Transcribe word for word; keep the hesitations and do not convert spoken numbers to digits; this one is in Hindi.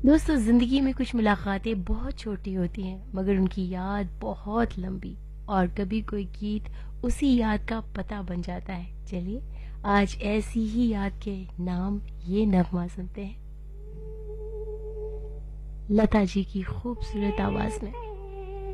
दोस्तों, जिंदगी में कुछ मुलाकातें बहुत छोटी होती हैं मगर उनकी याद बहुत लंबी। और कभी कोई गीत उसी याद का पता बन जाता है। चलिए आज ऐसी ही याद के नाम ये नगमा सुनते हैं, लता जी की खूबसूरत आवाज में।